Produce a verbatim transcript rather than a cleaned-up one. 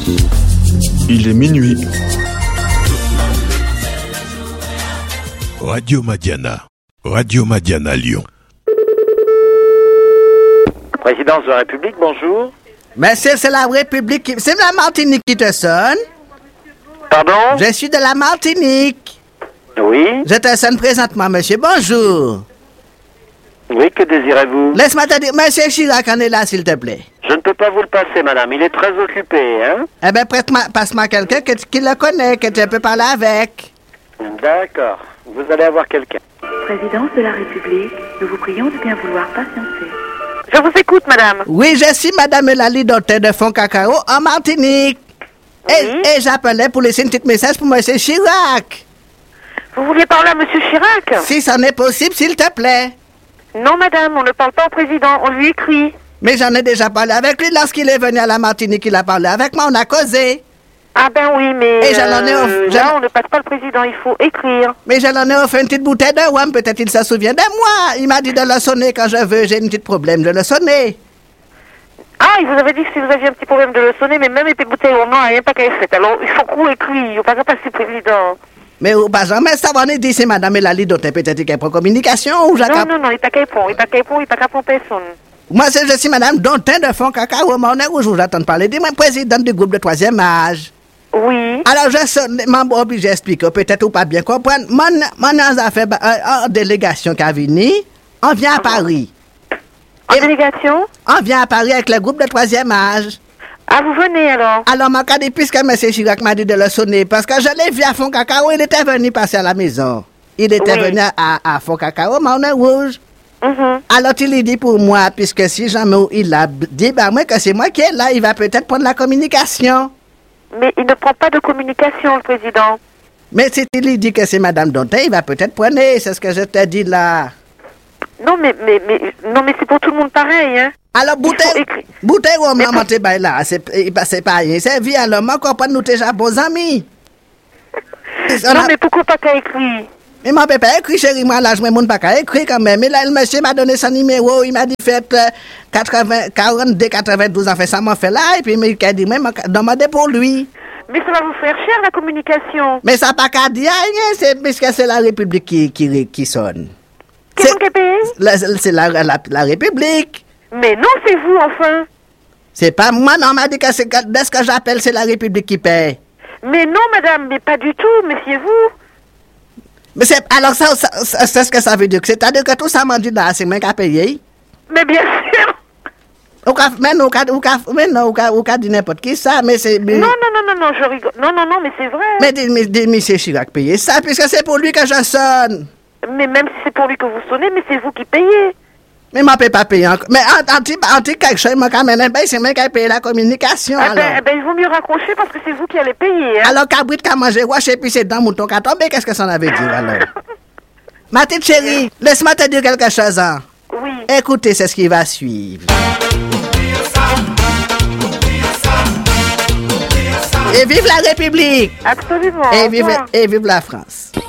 Il est minuit. Radio Madiana. Radio Madiana Lyon. Présidence de la République, bonjour. Monsieur, c'est la République. qui- C'est la Martinique qui te sonne. Pardon? Je suis de la Martinique. Oui. Je te sonne présentement, monsieur. Bonjour. Oui, que désirez-vous? Laisse-moi te dire, monsieur Chirac en est là, s'il te plaît. Je ne peux pas vous le passer, madame. Il est très occupé, hein? Eh bien, prête-moi, passe-moi quelqu'un que- qui le connaît, que tu peux parler avec. D'accord. Vous allez avoir quelqu'un. Présidence de la République, nous vous prions de bien vouloir patienter. Je vous écoute, madame. Oui, je suis madame Eulalie Docteur de Fond Cacao en Martinique. Et, Oui. et j'appelais pour laisser un petit message pour monsieur Chirac. Vous vouliez parler à monsieur Chirac? Si ça n'est possible, s'il te plaît. Non, madame, on ne parle pas au président, on lui écrit. Mais j'en ai déjà parlé avec lui lorsqu'il est venu à la Martinique, il a parlé avec moi, on a causé. Ah ben oui, mais Et je l'en ai off- je- là, on ne passe pas le président, il faut écrire. Mais je l'en ai offert une petite bouteille de rhum, peut-être il se souvient de moi. Il m'a dit de le sonner quand je veux, j'ai un petit problème de le sonner. Ah, il vous avait dit que si vous aviez un petit problème de le sonner, mais même les petites bouteilles au moins, rien pas qu'elle fait. Alors, il faut qu'on écrit, il ne faut pas passer le président. Mais au pas jamais ça va nous dire c'est madame Eulalie Docteur, peut-être qu'elle prend communication ou Non, Jacques. non, non, il n'est pas qu'elle prend, il n'est pas qu'elle prend, il n'est pas qu'elle prend personne. Moi, c'est je suis madame Docteur de Fond Cacao, mon rouge, j'attends de parler. Dis-moi, présidente du groupe de troisième âge. Oui. Alors, je sonne, m'en obligé d'expliquer, peut-être ou pas bien comprendre. Mon, mon a fait euh, en délégation qui a venu, on vient à Paris. En Et- délégation? On vient à Paris avec le groupe de troisième âge. Ah, vous venez alors? Alors, m'a dit, puisque M. Chirac m'a dit de le sonner, parce que je l'ai vu à Fond Cacao, il était venu passer à la maison. Il était Oui. venu à, à Fond Cacao, mon rouge. Mhm. Alors, il lui dit pour moi, puisque si jamais il a dit, bah, moi, que c'est moi qui est là, il va peut-être prendre la communication. Mais il ne prend pas de communication, le président. Mais si il lui dit que c'est Madame Dantin, il va peut-être prendre, c'est ce que je te dis là. Non, mais, mais, mais, non, mais c'est pour tout le monde pareil, hein. Alors, Il faut bouteille, écrire. bouteille, on Mais m'a monté bah, là, c'est c'est pas rien, c'est vie, alors, moi, comprendre, nous, déjà bons amis. On Non, a- mais pourquoi pas qu'à écrire? Mais mon papa écrit, chérie, moi, là, je me montre pas qu'à écrire quand même. Mais là, le monsieur m'a donné son numéro, il m'a dit, faites euh, quatre-vingts, quarante-deux, quatre-vingt-douze, en fait, ça m'a fait là, et puis il m'a dit, moi, demandez pour lui. Mais ça va vous faire cher, la communication. Mais ça n'a pas qu'à dire rien, c'est puisque c'est la République qui, qui, qui sonne. Qu'est-ce C'est qu'on paye? la, c'est la, la, la République. Mais non, c'est vous, enfin. C'est pas moi, non, on m'a dit que c'est, que- dès ce que j'appelle, c'est la République qui paye. Mais non, madame, mais pas du tout, méfiez-vous. Mais c'est, alors ça, ça, ça- c'est ce que ça veut dire. C'est-à-dire que tout ça m'a dit là, c'est moi qui a payé. Mais bien sûr. Ou qu'a- Mais non, ou qu'a- ou qu'a- mais non, ou qu'a- ou qu'a dit n'importe qui ça, mais c'est... mais- Non, non, non, non, non, je rigole. Non, non, non, mais c'est vrai. Mais dis, mais dis, monsieur Chirac payer ça, puisque c'est pour lui que je sonne. Mais même si c'est pour lui que vous sonnez, mais c'est vous qui payez. Mais moi, je ne peux pas payer encore. Mais en en petit- en petit quelque chose, moi, quand même, ben, c'est moi qui ai payé la communication, Ah ben, alors. eh ben, il vaut mieux raccrocher parce que c'est vous qui allez payer. Hein. Alors, Cabrit qui a mangé roche et puis c'est dans mouton qui a tombé, qu'est-ce que ça en avait dit, alors? Ma petite chérie, laisse-moi te dire quelque chose, hein. Oui. Écoutez, c'est ce qui va suivre. Et vive la République! Absolument. Et au vive, revoir. et vive la France!